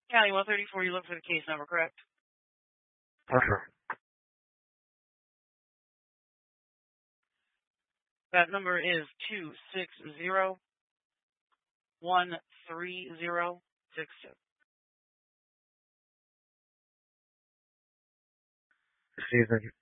County 134, you look for the case number, correct? For sure. That number is 260-130-62. Receiving.